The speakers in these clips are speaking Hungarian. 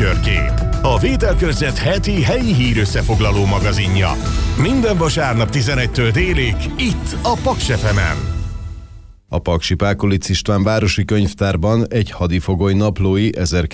Körkép, a Vételkörzet heti helyi hírösszefoglaló magazinja. Minden vasárnap 11-től délig, itt a Paks FM-en. A Paksi Pákolic István városi könyvtárban egy hadifogoly naplói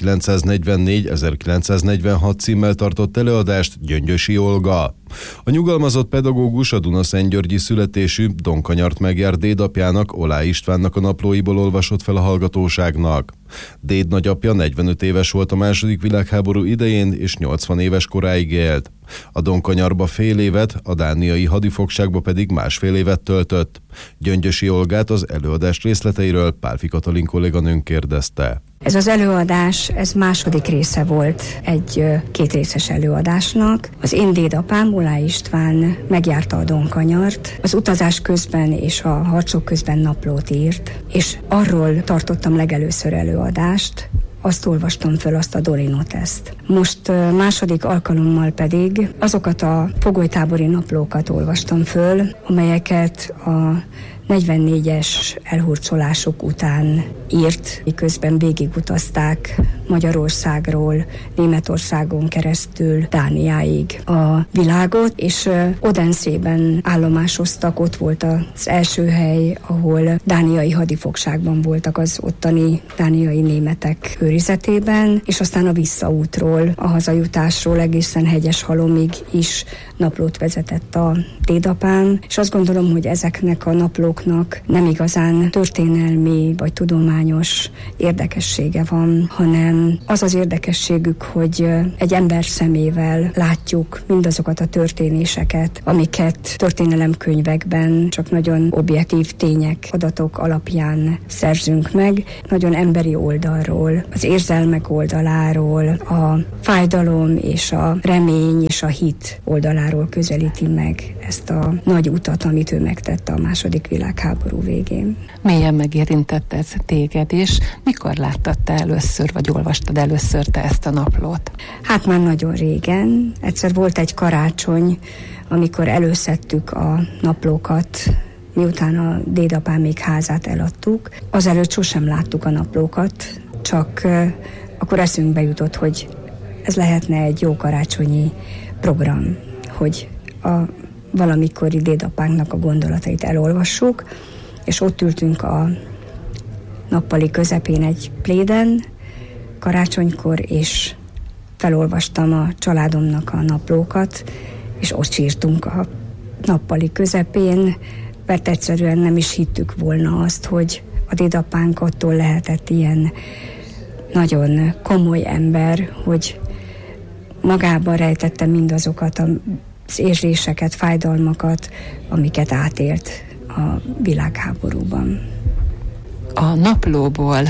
1944-1946 címmel tartott előadást Gyöngyösi Olga. A nyugalmazott pedagógus a Dunaszentgyörgyi születésű, Donkanyart megjárt dédapjának, Olá Istvánnak a naplóiból olvasott fel a hallgatóságnak. Déd nagyapja 45 éves volt a II. Világháború idején, és 80 éves koráig élt. A Donkanyarba fél évet, a dániai hadifogságba pedig másfél évet töltött. Gyöngyösi Olgát az előadás részleteiről Pálfi Katalin kolléganőnk kérdezte. Ez az előadás, ez második része volt egy kétrészes előadásnak. Az én dédapám, Olá István megjárta a Donkanyart, az utazás közben és a harcok közben naplót írt, és arról tartottam legelőször előadást, azt olvastam föl, azt a Dolinoteszt. Most második alkalommal pedig azokat a fogolytábori naplókat olvastam föl, amelyeket a 44-es elhurcolások után írt, miközben végigutazták Magyarországról, Németországon keresztül Dániáig a világot, és Odenszében állomásoztak, ott volt az első hely, ahol dániai hadifogságban voltak az ottani dániai németek őrizetében, és aztán a visszaútról, a hazajutásról egészen Hegyeshalomig is naplót vezetett a dédapám, és azt gondolom, hogy ezeknek a naplóknak nem igazán történelmi vagy tudományos érdekessége van, hanem az az érdekességük, hogy egy ember szemével látjuk mindazokat a történéseket, amiket történelemkönyvekben csak nagyon objektív tények, adatok alapján szerzünk meg, nagyon emberi oldalról, az érzelmek oldaláról, a fájdalom és a remény és a hit oldaláról közelíti meg ezt a nagy utat, amit ő megtette a II. Világháború végén. Mélyen megérintett ez téged, és mikor láttad te először, vagy olvastad először te ezt a naplót? Hát már nagyon régen. Egyszer volt egy karácsony, amikor előszedtük a naplókat, miután a dédapám még házát eladtuk. Azelőtt sosem láttuk a naplókat, csak akkor eszünkbe jutott, hogy ez lehetne egy jó karácsonyi program, hogy a valamikori dédapánknak a gondolatait elolvassuk, és ott ültünk a nappali közepén egy pléden karácsonykor, és felolvastam a családomnak a naplókat, és ott sírtunk a nappali közepén, mert egyszerűen nem is hittük volna azt, hogy a dédapánk attól lehetett ilyen nagyon komoly ember, hogy magában rejtette mindazokat az érzéseket, fájdalmakat, amiket átélt a világháborúban. A naplóból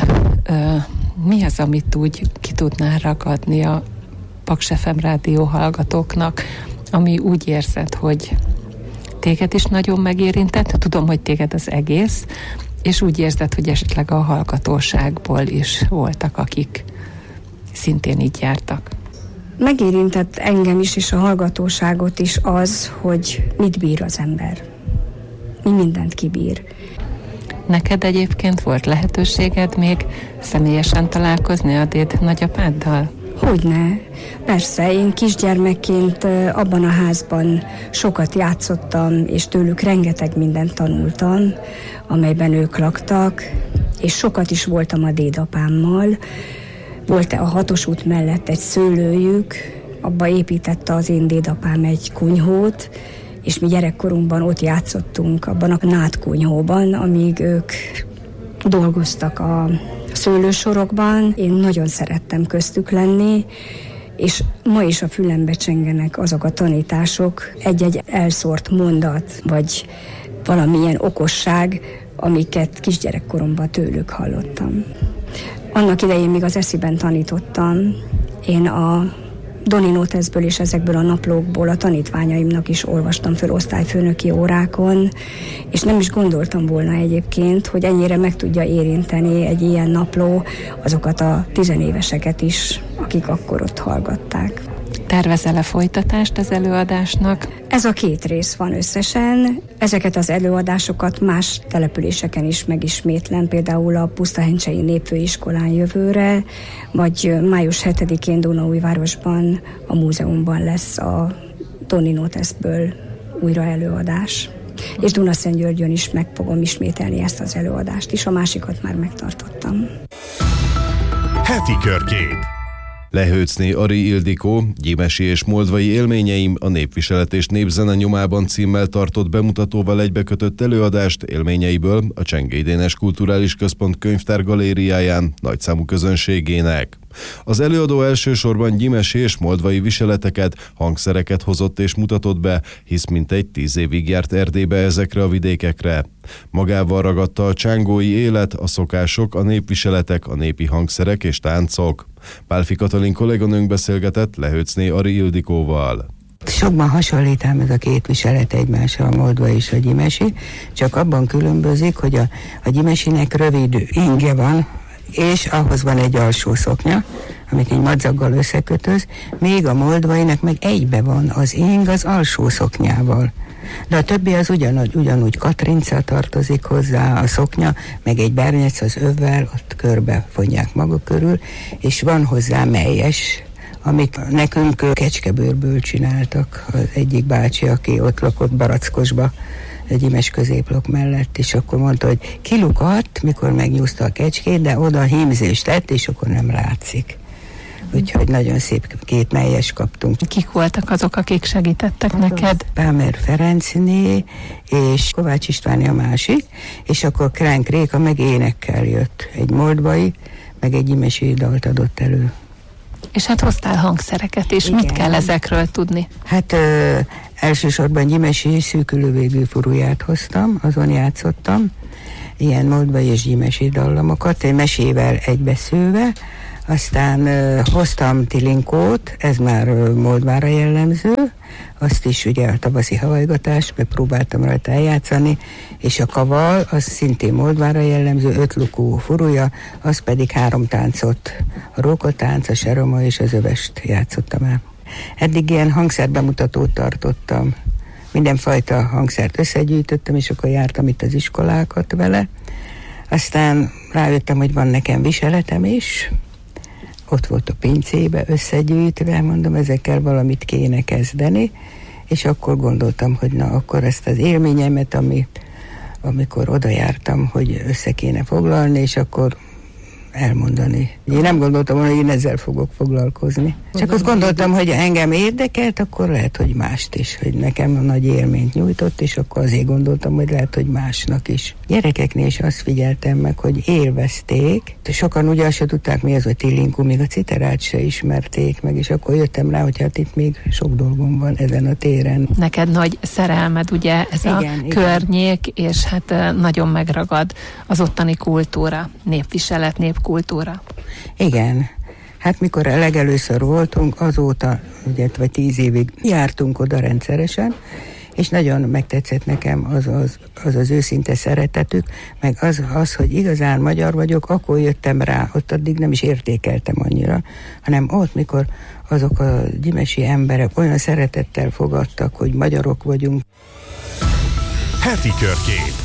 mi az, amit úgy ki tudnál ragadni a Paks FM rádió hallgatóknak, ami úgy érzed, hogy téged is nagyon megérintett? Tudom, hogy téged az egész, és úgy érzed, hogy esetleg a hallgatóságból is voltak, akik szintén így jártak. Megérintett engem is, és a hallgatóságot is az, hogy mit bír az ember. Mi mindent kibír. Neked egyébként volt lehetőséged még személyesen találkozni a déd nagyapáddal? Hogyne. Persze, én kisgyermekként abban a házban sokat játszottam, és tőlük rengeteg mindent tanultam, amelyben ők laktak, és sokat is voltam a dédapámmal. Volt a 6-os út mellett egy szőlőjük, abba építette az én dédapám egy kunyhót, és mi gyerekkorunkban ott játszottunk abban a nádkunyhóban, amíg ők dolgoztak a szőlősorokban. Én nagyon szerettem köztük lenni, és ma is a fülembe csengenek azok a tanítások, egy-egy elszórt mondat, vagy valamilyen okosság, amiket kisgyerekkoromban tőlük hallottam. Annak idején még az esziben tanítottam. Én a Dolinoteszből és ezekből a naplókból a tanítványaimnak is olvastam föl osztályfőnöki órákon, és nem is gondoltam volna egyébként, hogy ennyire meg tudja érinteni egy ilyen napló azokat a tizenéveseket is, akik akkor ott hallgatták. Tervezel-e folytatást az előadásnak? Ez a 2 rész van összesen. Ezeket az előadásokat más településeken is megismétlem, például a Pusztahencsei Népfőiskolán jövőre, vagy május 7-én Dunaújvárosban a múzeumban lesz a Toni Noteszből újra előadás. És Dunaszentgyörgyön is meg fogom ismételni ezt az előadást is, a másikat már megtartottam. Heti körkép. Lehőcné Ari Ildikó, gyimesi és moldvai élményeim a Népviselet és Népzene nyomában címmel tartott bemutatóval egybekötött előadást élményeiből a Csengély Dénes Kulturális Központ könyvtár galériáján nagyszámú közönségének. Az előadó elsősorban gyimesi és moldvai viseleteket, hangszereket hozott és mutatott be, hisz mintegy 10 évig járt Erdélybe ezekre a vidékekre. Magával ragadta a csángói élet, a szokások, a népviseletek, a népi hangszerek és táncok. Pálfi Katalin kolléganőnk beszélgetett Lehőcné Ari Ildikóval. Sokban hasonlít ám ez a 2 viselet egymásra, a moldvai és a gyimesi, csak abban különbözik, hogy a gyimesinek rövid inge van, és ahhoz van egy alsó szoknya, amit egy madzaggal összekötöz, még a moldvainak meg egybe van az ing az alsó szoknyával. De a többi az ugyanúgy katrinca tartozik hozzá, a szoknya, meg egy bárnyec az övvel, ott körbe fonják maga körül, és van hozzá melyes, amit nekünk kecskebőrből csináltak. Az egyik bácsi, aki ott lakott Barackosba, egy imes középlok mellett, és akkor mondta, hogy kilukadt, mikor megnyúzta a kecskét, de oda hímzést tett, és akkor nem látszik. Úgyhogy nagyon szép 2 melyes kaptunk. Kik voltak azok, akik segítettek neked? Pámer Ferencné és Kovács István a másik, és akkor Kránk Réka meg énekkel jött. Egy moldvai, meg egy gyimesi dalt adott elő. És hát hoztál hangszereket is. Igen. Mit kell ezekről tudni? Hát elsősorban gyimesi szűkülővégű furuját hoztam, azon játszottam. Ilyen moldvai és gyimesi dallamokat, mesével egybeszőve. Aztán hoztam tilinkót, ez már Moldvára jellemző, azt is ugye a tavaszi havajgatás, megpróbáltam rajta eljátszani, és a kaval, az szintén Moldvára jellemző, 5 lukú furúja, az pedig 3 táncot, a rókatánc, a seroma és az övest játszottam el. Eddig ilyen hangszerbemutatót tartottam, mindenfajta hangszert összegyűjtöttem, és akkor jártam itt az iskolákat vele. Aztán rájöttem, hogy van nekem viseletem is, ott volt a pincébe összegyűjtve, mondom, ezekkel valamit kéne kezdeni, és akkor gondoltam, hogy na, akkor ezt az élményemet, amikor oda jártam, hogy össze kéne foglalni, és akkor elmondani. Én nem gondoltam volna, hogy én ezzel fogok foglalkozni. Csak azt gondoltam, hogy engem érdekelt, akkor lehet, hogy mást is, hogy nekem nagy élményt nyújtott, és akkor azért gondoltam, hogy lehet, hogy másnak is. Gyerekeknél is azt figyeltem meg, hogy élvezték. Sokan ugye azt se tudták, mi az a tilinkó, még a citerát se ismerték meg, és akkor jöttem rá, hogy hát itt még sok dolgom van ezen a téren. Neked nagy szerelmed ugye ez igen, környék, és hát nagyon megragad az ottani kultúra, népviselet, népkultúra. Igen. Hát mikor legelőször voltunk, azóta, ugye, vagy 10 évig jártunk oda rendszeresen, és nagyon megtetszett nekem az őszinte szeretetük, meg az, hogy igazán magyar vagyok, akkor jöttem rá, ott addig nem is értékeltem annyira, hanem ott, mikor azok a gyimesi emberek olyan szeretettel fogadtak, hogy magyarok vagyunk. Heti körkép.